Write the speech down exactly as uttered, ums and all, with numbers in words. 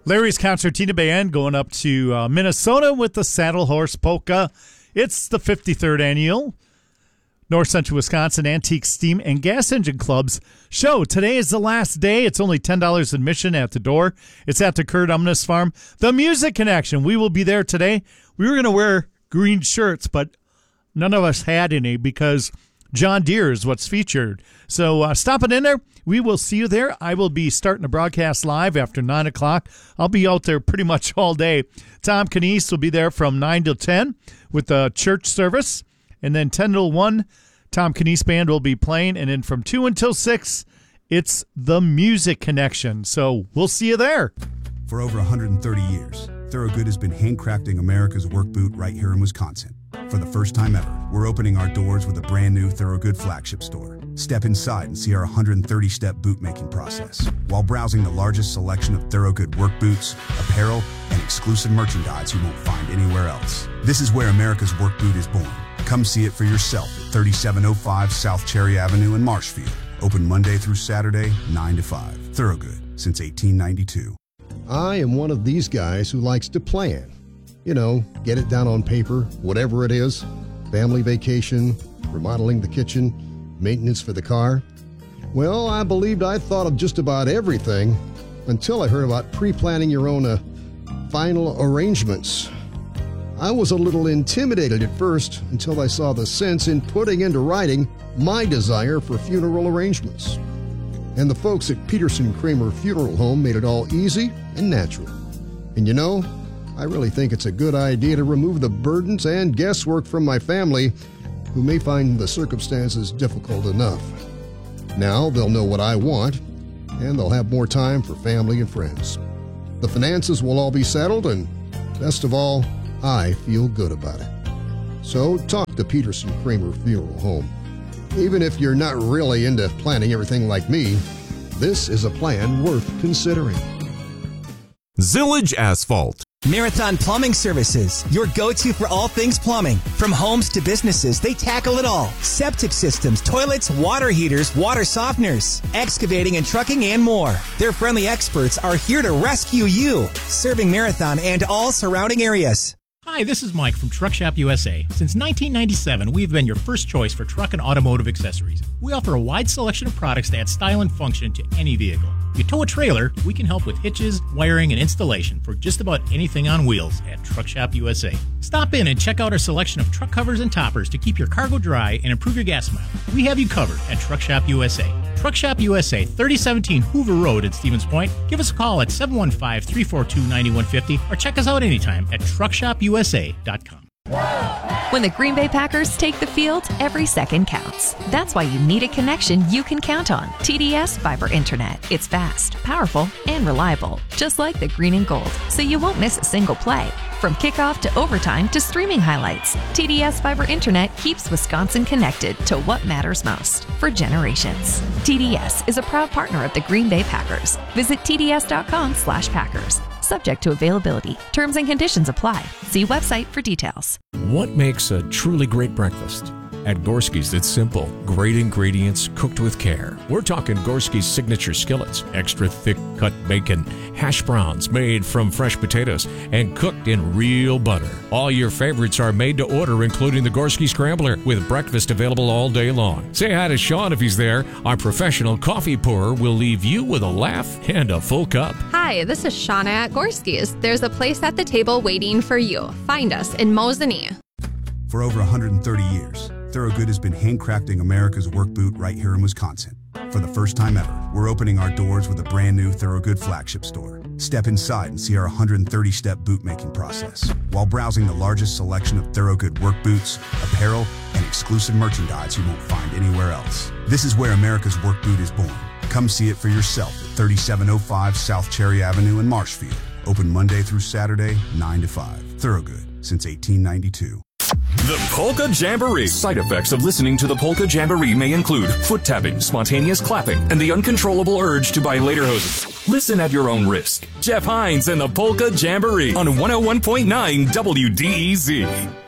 Larry's Concertina Band going up to uh, Minnesota with the Saddle Horse Polka. It's the fifty-third annual North Central Wisconsin Antique Steam and Gas Engine Club's show. Today is the last day. It's only ten dollars admission at the door. It's at the Kurt Umnes Farm. The Music Connection. We will be there today. We were going to wear green shirts, but none of us had any because John Deere is what's featured. So uh, stop it in there. We will see you there. I will be starting the broadcast live after nine o'clock. I'll be out there pretty much all day. Tom Canese will be there from nine till ten with the church service. And then ten till one, Tom Canese Band will be playing. And then from two until six, it's the Music Connection. So we'll see you there. For over one hundred thirty years, Thorogood has been handcrafting America's work boot right here in Wisconsin. For the first time ever, we're opening our doors with a brand new Thorogood flagship store. Step inside and see our one hundred thirty step boot-making process while browsing the largest selection of Thorogood work boots, apparel, and exclusive merchandise you won't find anywhere else. This is where America's work boot is born. Come see it for yourself at thirty-seven oh five South Cherry Avenue in Marshfield. Open Monday through Saturday, nine to five. Thorogood, since eighteen ninety-two. I am one of these guys who likes to plan. You know, get it down on paper, whatever it is. Family vacation, remodeling the kitchen, maintenance for the car. Well, I believed I thought of just about everything until I heard about pre-planning your own uh, final arrangements. I was a little intimidated at first until I saw the sense in putting into writing my desire for funeral arrangements. And the folks at Peterson Kramer Funeral Home made it all easy and natural. And you know, I really think it's a good idea to remove the burdens and guesswork from my family who may find the circumstances difficult enough. Now they'll know what I want, and they'll have more time for family and friends. The finances will all be settled, and best of all, I feel good about it. So talk to Peterson Kramer Funeral Home. Even if you're not really into planning everything like me, this is a plan worth considering. Zillage Asphalt. Marathon Plumbing Services, your go-to for all things plumbing. From homes to businesses, they tackle it all. Septic systems, toilets, water heaters, water softeners, excavating and trucking, and more. Their friendly experts are here to rescue you, serving Marathon and all surrounding areas. Hi, this is Mike from Truck Shop U S A. Since nineteen ninety-seven, we've been your first choice for truck and automotive accessories. We offer a wide selection of products that add style and function to any vehicle. If you tow a trailer, we can help with hitches, wiring, and installation for just about anything on wheels at Truck Shop U S A. Stop in and check out our selection of truck covers and toppers to keep your cargo dry and improve your gas mileage. We have you covered at Truck Shop U S A. Truck Shop U S A, thirty seventeen Hoover Road in Stevens Point. Give us a call at seven one five, three four two, nine one five zero or check us out anytime at truck shop u s a dot com. When the Green Bay Packers take the field, every second counts. That's why you need a connection you can count on. T D S Fiber Internet. It's fast, powerful, and reliable, just like the green and gold, so you won't miss a single play. From kickoff to overtime to streaming highlights, T D S Fiber Internet keeps Wisconsin connected to what matters most for generations. T D S is a proud partner of the Green Bay Packers. Visit T D S dot com slash Packers. Subject to availability. Terms and conditions apply. See website for details. What makes a truly great breakfast? At Gorski's, it's simple. Great ingredients cooked with care. We're talking Gorski's signature skillets, extra thick cut bacon, hash browns made from fresh potatoes, and cooked in real butter. All your favorites are made to order, including the Gorski Scrambler, with breakfast available all day long. Say hi to Sean if he's there. Our professional coffee pourer will leave you with a laugh and a full cup. Hi, this is Shauna at Gorski's. There's a place at the table waiting for you. Find us in Mosinee. For over one hundred thirty years, Thorogood has been handcrafting America's work boot right here in Wisconsin. For the first time ever, we're opening our doors with a brand new Thorogood flagship store. Step inside and see our one hundred thirty step boot-making process while browsing the largest selection of Thorogood work boots, apparel, and exclusive merchandise you won't find anywhere else. This is where America's work boot is born. Come see it for yourself at thirty-seven oh five South Cherry Avenue in Marshfield. Open Monday through Saturday, nine to five. Thorogood, since eighteen ninety-two. The Polka Jamboree. Side effects of listening to the Polka Jamboree may include foot tapping, spontaneous clapping, and the uncontrollable urge to buy lederhosen. Listen at your own risk. Jeff Hines and the Polka Jamboree on one oh one point nine W D E Z.